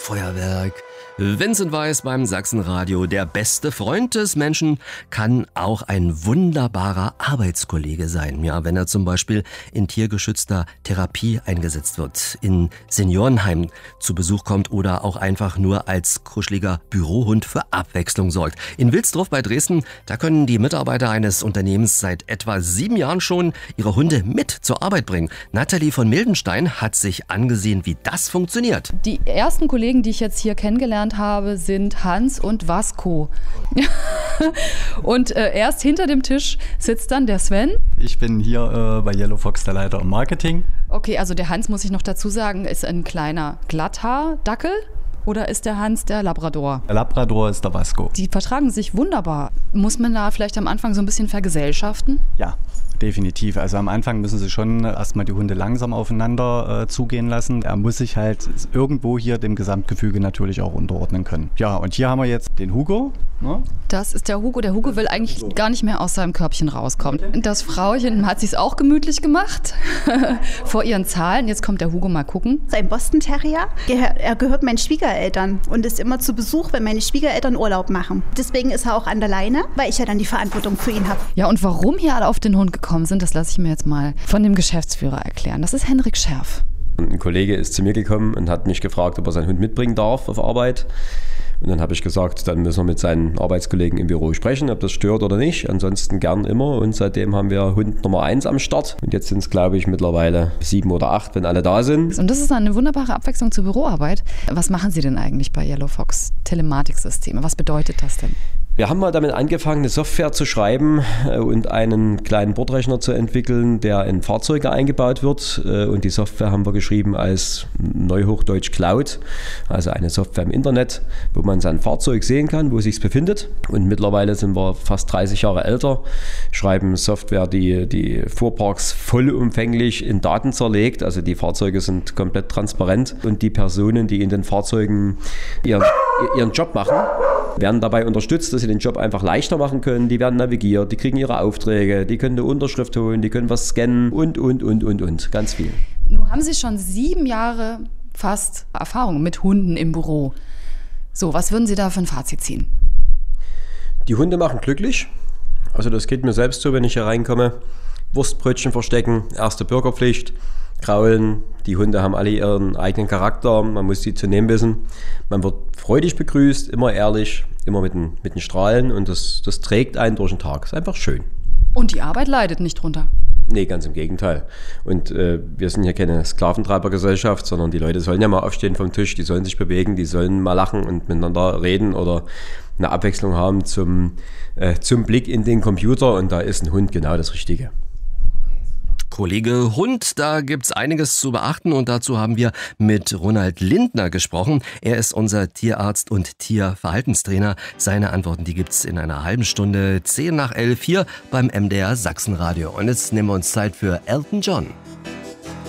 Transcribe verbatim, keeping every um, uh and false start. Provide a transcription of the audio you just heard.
Feuerwerk. Vincent Weiss beim Sachsenradio. Der beste Freund des Menschen kann auch ein wunderbarer Arbeitskollege sein. Ja, wenn er zum Beispiel in tiergeschützter Therapie eingesetzt wird, in Seniorenheim zu Besuch kommt oder auch einfach nur als kuscheliger Bürohund für Abwechslung sorgt. In Wilsdruff bei Dresden, da können die Mitarbeiter eines Unternehmens seit etwa sieben Jahren schon ihre Hunde mit zur Arbeit bringen. Nathalie von Mildenstein hat sich angesehen, wie das funktioniert. Die ersten Kollegen, die ich jetzt hier kennengelernt habe, sind Hans und Vasco. Und äh, erst hinter dem Tisch sitzt dann der Sven. Ich bin hier äh, bei Yellow Fox der Leiter im Marketing. Okay, also der Hans, muss ich noch dazu sagen, ist ein kleiner Glatthaar-Dackel. Oder ist der Hans der Labrador? Der Labrador ist der Vasco. Die vertragen sich wunderbar. Muss man da vielleicht am Anfang so ein bisschen vergesellschaften? Ja, definitiv. Also am Anfang müssen sie schon erstmal die Hunde langsam aufeinander äh, zugehen lassen. Er muss sich halt irgendwo hier dem Gesamtgefüge natürlich auch unterordnen können. Ja, und hier haben wir jetzt den Hugo. Ne? Das ist der Hugo. Der Hugo will eigentlich gar nicht mehr aus seinem Körbchen rauskommen. Das Frauchen hat sich auch gemütlich gemacht vor ihren Zahlen. Jetzt kommt der Hugo mal gucken. Sein Boston Terrier. Er gehört meinen Schwiegereltern und ist immer zu Besuch, wenn meine Schwiegereltern Urlaub machen. Deswegen ist er auch an der Leine, weil ich ja dann die Verantwortung für ihn habe. Ja, und warum hier alle auf den Hund gekommen sind, das lasse ich mir jetzt mal von dem Geschäftsführer erklären. Das ist Henrik Scherf. Ein Kollege ist zu mir gekommen und hat mich gefragt, ob er seinen Hund mitbringen darf auf Arbeit. Und dann habe ich gesagt, dann müssen wir mit seinen Arbeitskollegen im Büro sprechen, ob das stört oder nicht. Ansonsten gern immer. Und seitdem haben wir Hund Nummer eins am Start. Und jetzt sind es, glaube ich, mittlerweile sieben oder acht, wenn alle da sind. Und das ist eine wunderbare Abwechslung zur Büroarbeit. Was machen Sie denn eigentlich bei Yellow Fox? Telematiksysteme, was bedeutet das denn? Wir haben mal damit angefangen, eine Software zu schreiben und einen kleinen Bordrechner zu entwickeln, der in Fahrzeuge eingebaut wird. Und die Software haben wir geschrieben als Neuhochdeutsch Cloud, also eine Software im Internet, wo man sein Fahrzeug sehen kann, wo es sich befindet. Und mittlerweile sind wir fast dreißig Jahre älter, schreiben Software, die die Fuhrparks vollumfänglich in Daten zerlegt. Also die Fahrzeuge sind komplett transparent und die Personen, die in den Fahrzeugen ihren, ihren Job machen, werden dabei unterstützt, dass sie den Job einfach leichter machen können. Die werden navigiert, die kriegen ihre Aufträge, die können eine Unterschrift holen, die können was scannen und, und, und, und, und. Ganz viel. Nun haben Sie schon sieben Jahre fast Erfahrung mit Hunden im Büro. So, was würden Sie da für ein Fazit ziehen? Die Hunde machen glücklich. Also das geht mir selbst so, wenn ich hier reinkomme. Wurstbrötchen verstecken, erste Bürgerpflicht, kraulen. Die Hunde haben alle ihren eigenen Charakter, man muss sie zu nehmen wissen. Man wird freudig begrüßt, immer ehrlich, immer mit den, mit den Strahlen und das, das trägt einen durch den Tag. Ist einfach schön. Und die Arbeit leidet nicht drunter? Nee, ganz im Gegenteil. Und äh, wir sind hier keine Sklaventreibergesellschaft, sondern die Leute sollen ja mal aufstehen vom Tisch, die sollen sich bewegen, die sollen mal lachen und miteinander reden oder eine Abwechslung haben zum, äh, zum Blick in den Computer und da ist ein Hund genau das Richtige. Kollege Hund, da gibt's einiges zu beachten und dazu haben wir mit Ronald Lindner gesprochen. Er ist unser Tierarzt und Tierverhaltenstrainer. Seine Antworten, die gibt's in einer halben Stunde, zehn nach elf hier beim M D R Sachsenradio. Und jetzt nehmen wir uns Zeit für Elton John.